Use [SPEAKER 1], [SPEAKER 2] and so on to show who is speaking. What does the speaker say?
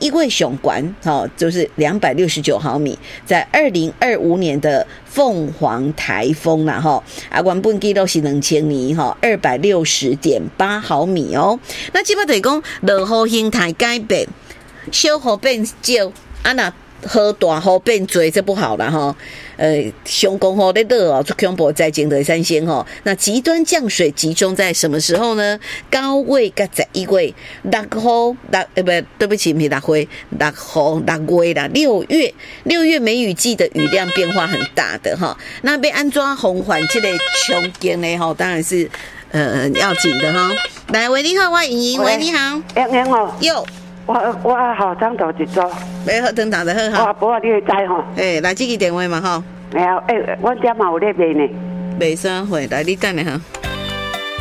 [SPEAKER 1] 一位雄关，就是269毫米，在2025年的凤凰台风啦，原本记录是2000年260.8毫米哦。那基本就是讲落雨形态改变，小雨变少，那雨大雨变多，这不好啦上公雨在落出恐怖灾情的3星那极端降水集中在什么时候呢？9月跟11月，6月对不起，不是6月，6月啦，6月梅雨季的雨量变化很大的那要安怎防范这个冲击呢当然是要紧的来，喂，你好，我莹莹，喂，你好，
[SPEAKER 2] 莹莹
[SPEAKER 1] 哟。
[SPEAKER 2] 我好长头一组，
[SPEAKER 1] 要好长头就好
[SPEAKER 2] 我不你会知
[SPEAKER 1] 来这个电话嘛
[SPEAKER 2] 没有阮家嘛有咧卖呢，
[SPEAKER 1] 卖啥货？来，你等下